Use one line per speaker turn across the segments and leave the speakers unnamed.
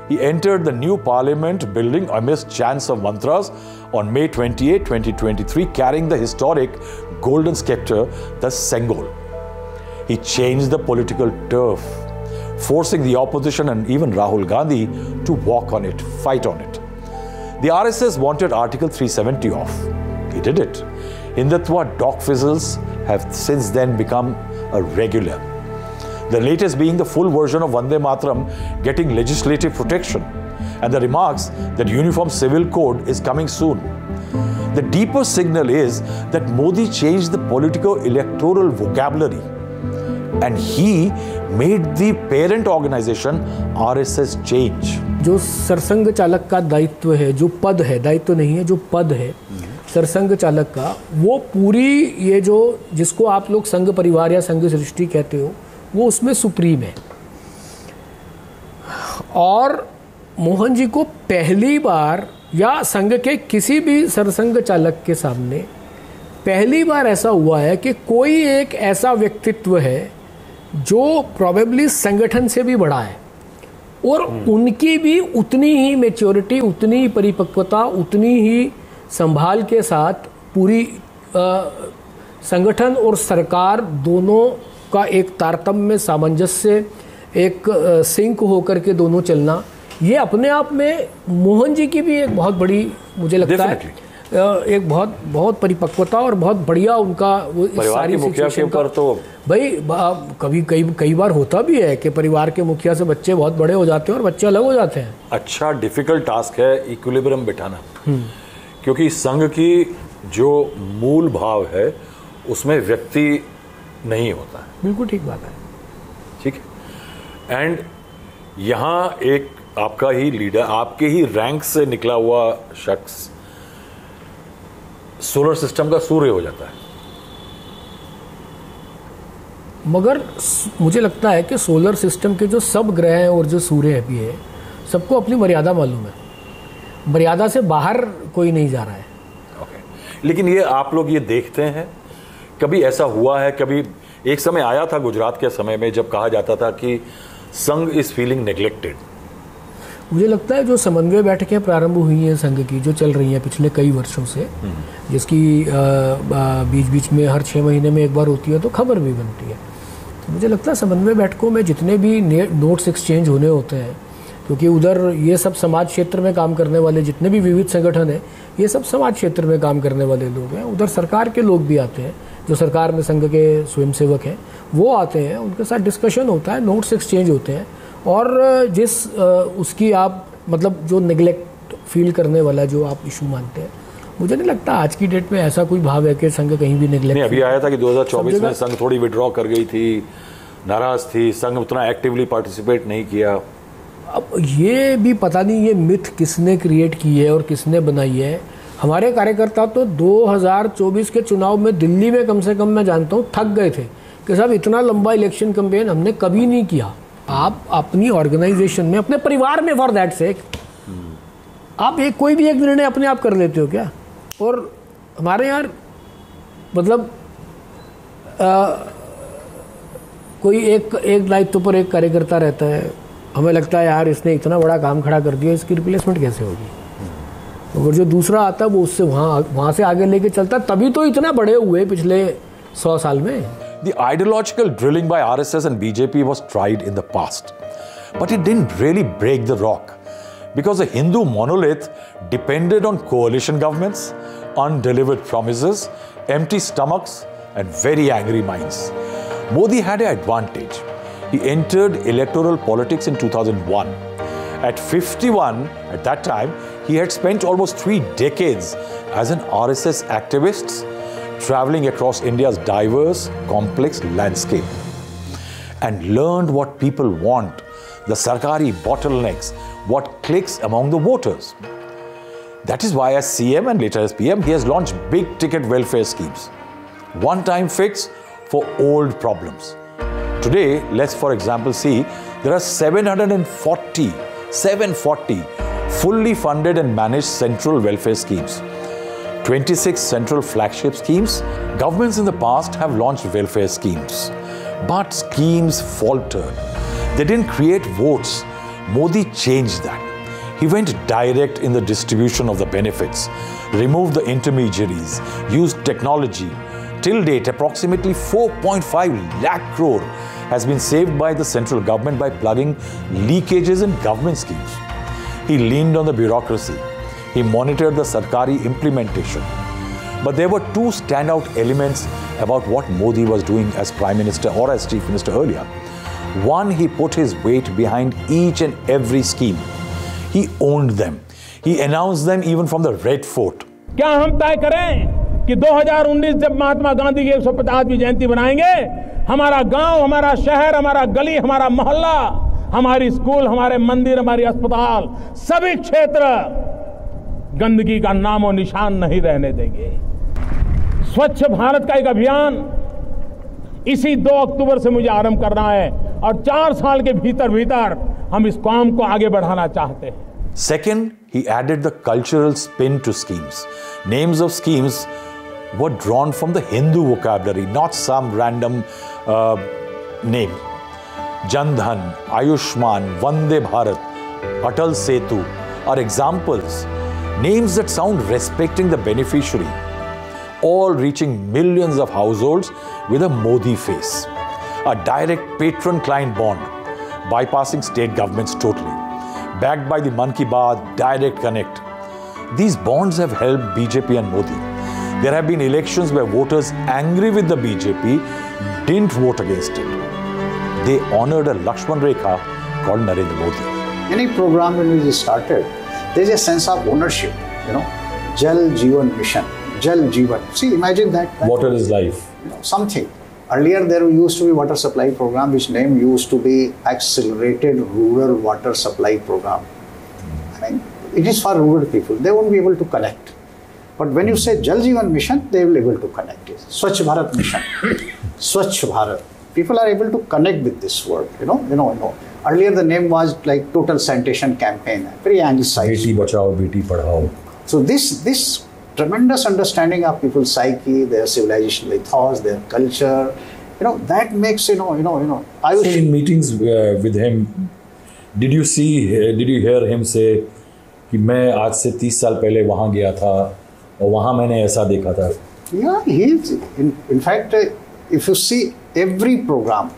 He entered the new parliament building amidst chants of mantras on May 28, 2023, carrying the historic golden scepter, the Sengol. He changed the political turf, forcing the opposition and even Rahul Gandhi to walk on it, fight on it. The RSS wanted Article 370 off. He did it. Hindutva dog whistles have since then become a regular. The latest being the full version of Vande Mataram getting legislative protection, and the remarks that Uniform Civil Code is coming soon. The deeper signal is that Modi changed the political electoral vocabulary, and he made the parent organization RSS change.
जो सरसंघ चालक का दायित्व है, जो पद है, दायित्व नहीं है, जो पद है सरसंघ चालक का, वो पूरी ये जो जिसको आप लोग संघ परिवार या संघ सृष्टि कहते हो, वो उसमें सुप्रीम है। और मोहन जी को पहली बार या संघ के किसी भी सरसंघ चालक के सामने पहली बार ऐसा हुआ है कि कोई एक ऐसा व्यक्तित्व है जो प्रोबेबली संगठन से भी बड़ा है और उनकी भी उतनी ही मैच्योरिटी, उतनी ही परिपक्वता, उतनी ही संभाल के साथ पूरी संगठन और सरकार दोनों का एक तारतम्य, सामंजस्य, एक सिंक होकर के दोनों चलना, ये अपने आप में मोहन जी की भी एक बहुत बड़ी, मुझे लगता है एक बहुत परिपक्वता और बहुत बढ़िया उनका वो सारी
मुखिया के ऊपर तो
भाई कभी कई बार होता भी है कि परिवार के मुखिया से बच्चे बहुत बड़े हो जाते हैं और बच्चे अलग हो जाते हैं।
अच्छा डिफिकल्ट टास्क है इक्विलिब्रियम बिठाना, क्योंकि संघ की जो मूल भाव है उसमें व्यक्ति नहीं होता है।
बिल्कुल ठीक बात है।
ठीक है। एंड यहाँ एक आपका ही लीडर, आपके ही रैंक से निकला हुआ शख्स सोलर सिस्टम का सूर्य हो जाता है।
मगर मुझे लगता है कि सोलर सिस्टम के जो सब ग्रह हैं और जो सूर्य भी है, सबको अपनी मर्यादा मालूम है। मर्यादा से बाहर कोई नहीं जा रहा है।
ओके। लेकिन ये आप लोग ये देखते हैं, कभी ऐसा हुआ है, कभी एक समय आया था गुजरात के समय में जब कहा जाता था कि संघ इज फीलिंग नेग्लेक्टेड।
मुझे लगता है जो समन्वय बैठकें प्रारंभ हुई हैं संघ की, जो चल रही हैं पिछले कई वर्षों से, जिसकी बीच बीच में हर 6 महीने में एक बार होती है तो खबर भी बनती है, तो मुझे लगता है समन्वय बैठकों में जितने भी नोट्स एक्सचेंज होने होते हैं, क्योंकि उधर ये सब समाज क्षेत्र में काम करने वाले जितने भी विविध संगठन हैं, ये सब समाज क्षेत्र में काम करने वाले लोग हैं। उधर सरकार के लोग भी आते हैं, जो सरकार में संघ के स्वयंसेवक हैं वो आते हैं, उनके साथ डिस्कशन होता है, नोट्स एक्सचेंज होते हैं। और जिस उसकी आप मतलब जो नेग्लेक्ट फील करने वाला जो आप इशू मानते हैं, मुझे नहीं लगता आज की डेट में ऐसा कोई भाव है कि संघ कहीं भी नेग्लेक्ट।
अभी आया था कि 2024 में संघ थोड़ी विड्रॉ कर गई थी, नाराज थी, संघ उतना एक्टिवली पार्टिसिपेट नहीं किया।
अब ये भी पता नहीं ये मिथ किसने क्रिएट की है और किसने बनाई है। हमारे कार्यकर्ता तो 2024 के चुनाव में दिल्ली में कम से कम मैं जानता हूँ थक गए थे कि साहब इतना लंबा इलेक्शन कैंपेन हमने कभी नहीं किया। आप अपनी ऑर्गेनाइजेशन में, अपने परिवार में, फॉर दैट सेक आप कोई भी एक निर्णय अपने आप कर लेते हो क्या? और हमारे यार मतलब कोई एक दायित्व पर एक कार्यकर्ता रहता है, हमें लगता है यार इसने इतना बड़ा काम खड़ा कर दिया, इसकी रिप्लेसमेंट कैसे होगी? अगर जो दूसरा आता है वो उससे वहाँ से आगे लेके चलता, तभी तो इतना बड़े हुए पिछले 100 साल में।
The ideological drilling by RSS and BJP was tried in the past, but it didn't really break the rock because the Hindu monolith depended on coalition governments, undelivered promises, empty stomachs, and very angry minds. Modi had an advantage. He entered electoral politics in 2001. At 51, at that time, he had spent almost 3 decades as an RSS activist, traveling across India's diverse, complex landscape, and learned what people want, the Sarkari bottlenecks, what clicks among the voters. That is why as CM and later as PM, he has launched big ticket welfare schemes. One-time fix for old problems. Today, let's for example see, there are 740 fully funded and managed central welfare schemes. 26 central flagship schemes. Governments in the past have launched welfare schemes, but schemes faltered. They didn't create votes Modi changed that. He went direct in the distribution of the benefits, removed the intermediaries, used technology. Till date, approximately 4.5 lakh crore has been saved by the central government by plugging leakages in government schemes. He leaned on the bureaucracy. He monitored the Sarkari implementation. But there were two standout elements about what Modi was doing as Prime Minister or as Chief Minister earlier. One, he put his weight behind each and every scheme. He owned them. He announced them even from the Red Fort.
क्या हम तय करें कि 2019 जब महात्मा गांधी की 150वीं जयंती बनाएंगे, हमारा गांव, हमारा शहर, हमारा गली, हमारा मोहल्ला, हमारी स्कूल, हमारे मंदिर, हमारी अस्पताल, सभी क्षेत्र गंदगी का नामो निशान नहीं रहने देंगे। स्वच्छ भारत का एक अभियान इसी 2 अक्टूबर से मुझे आरंभ करना है और 4 साल के भीतर हम इस काम को आगे बढ़ाना चाहते हैं।
Second, he added the cultural spin to schemes. Names of schemes were drawn from the Hindu vocabulary, not some random name. Jan Dhan, Ayushman, Vande Bharat, Atal Setu are examples. Names that sound respecting the beneficiary, all reaching millions of households with a Modi face. A direct patron-client bond, bypassing state governments totally. Backed by the Mann Ki Baat direct connect. These bonds have helped BJP and Modi. There have been elections where voters angry with the BJP didn't vote against it. They honored a Lakshman Rekha called Narendra Modi.
Any program when we started, there's a sense of ownership, Jal Jeevan Mission, Jal Jeevan. See, imagine that.
Water is life.
Something. Earlier there used to be water supply program, which name used to be Accelerated Rural Water Supply Program. I mean, it is for rural people. They won't be able to connect. But when you say Jal Jeevan Mission, they will be able to connect it. Swachh Bharat Mission, Swachh Bharat. People are able to connect with this word, Earlier the name was like Total Sanitation Campaign, very anglicized.
Beti Bachao, Beti Padhao.
So this tremendous understanding of people's psyche, their civilizational ethos, their culture, that makes, I was...
in meetings with him, did you hear him say कि मैं आज से 30 साल पहले वहाँ गया था और वहाँ मैंने ऐसा देखा था?
Yeah, in fact, if you see every program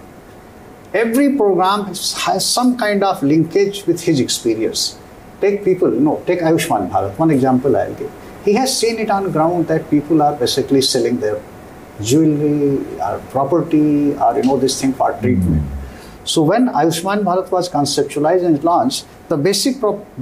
has some kind of linkage with his experience. Take people, take Ayushman Bharat, one example I'll give. He has seen it on ground that people are basically selling their jewelry or property or this thing for treatment. So when Ayushman Bharat was conceptualized and launched, the basic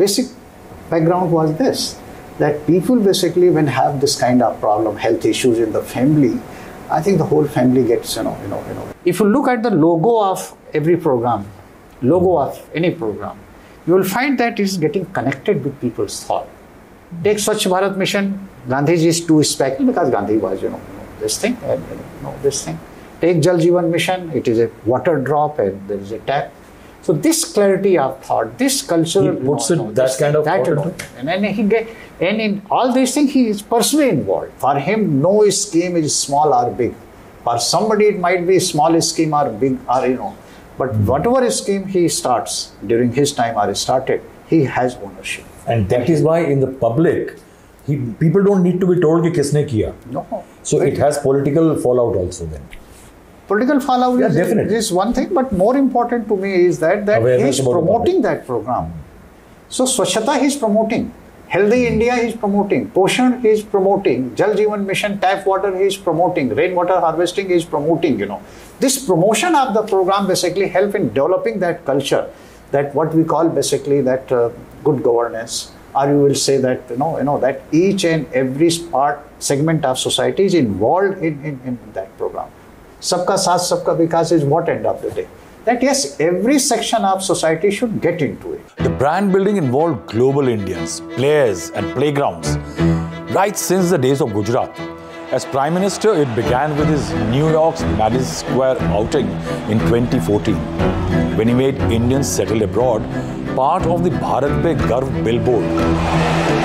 background was this, that people basically when have this kind of problem, health issues in the family, I think the whole family gets, If you look at the logo of every program, logo of any program, you will find that it's getting connected with people's thought. Take Swachh Bharat Mission, Gandhiji is too special because Gandhi was, this thing, and this thing. Take Jal Jeevan Mission, it is a water drop and there is a tap. So this clarity of thought, this culture,
he puts that kind of thought.
And in all these things, he is personally involved. For him, no scheme is small or big. For somebody, it might be small scheme or big or But whatever scheme he starts during his time or started, he has ownership.
And that is why in the public, people don't need to be told कि किसने किया.
No.
So it has political fallout also then.
Political fallout is one thing, but more important to me is that he is promoting that program. So Swachhata he is promoting. Healthy India he is promoting. Poshan he is promoting. Jal Jeevan Mission, tap water he is promoting. Rainwater harvesting he is promoting, This promotion of the program basically help in developing that culture, that what we call basically that good governance, or you will say that, that each and every segment of society is involved in that program. Sabka Saath, Sabka Vikas is what end of the day? That yes, every section of society should get into it.
The brand building involved global Indians, players and playgrounds, right since the days of Gujarat. As Prime Minister, it began with his New York's Madison Square outing in 2014, when he made Indians settle abroad part of the Bharat Pe Garv billboard.